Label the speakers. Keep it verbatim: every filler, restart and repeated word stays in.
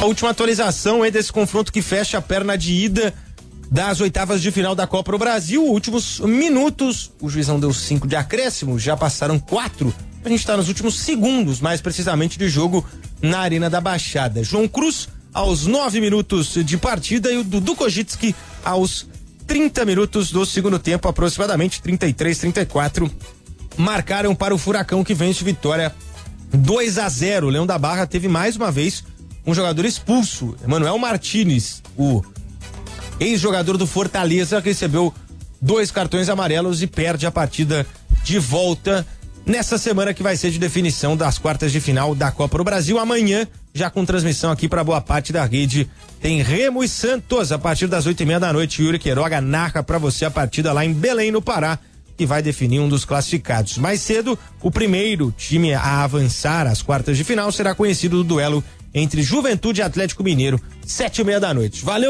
Speaker 1: A última atualização é desse confronto que fecha a perna de ida das oitavas de final da Copa do Brasil. Últimos minutos, o juizão deu cinco de acréscimo, já passaram quatro. A gente está nos últimos segundos, mais precisamente, de jogo na Arena da Baixada. João Cruz aos nove minutos de partida e o Dudu Kojitski aos trinta minutos do segundo tempo, aproximadamente trinta e três, trinta e quatro, marcaram para o Furacão, que vence Vitória dois a zero. O Leão da Barra teve mais uma vez um jogador expulso, Emanuel Martínez, o ex-jogador do Fortaleza, recebeu dois cartões amarelos e perde a partida de volta nessa semana que vai ser de definição das quartas de final da Copa do Brasil. Amanhã, já com transmissão aqui para boa parte da rede, tem Remo e Santos a partir das oito e meia da noite. Yuri Queiroga narra para você a partida lá em Belém, no Pará, que vai definir um dos classificados. Mais cedo, o primeiro time a avançar às quartas de final será conhecido do duelo entre Juventude e Atlético Mineiro, sete e meia da noite. Valeu!